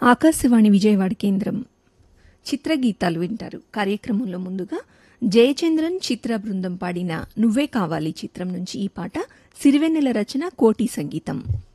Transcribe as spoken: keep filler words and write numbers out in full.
ఆకాశవాణి విజయవాడ కేంద్రం చిత్రగీతాలు వింటారు. కార్యక్రమంలో ముందుగా జయచంద్రన్ చిత్ర బృందం పాడిన నువ్వే కావాలి చిత్రం నుంచి ఈ పాట. సిరివెన్నెల రచన, కోటి సంగీతం.